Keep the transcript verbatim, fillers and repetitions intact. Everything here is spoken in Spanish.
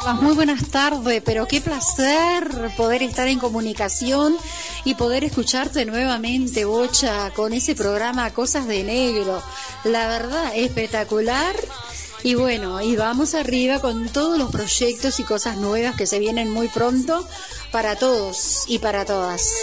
Muy buenas tardes, pero qué placer poder estar en comunicación y poder escucharte nuevamente, Bocha, con ese programa Cosas de Negro. La verdad, espectacular. Y bueno, y vamos arriba con todos los proyectos y cosas nuevas que se vienen muy pronto para todos y para todas.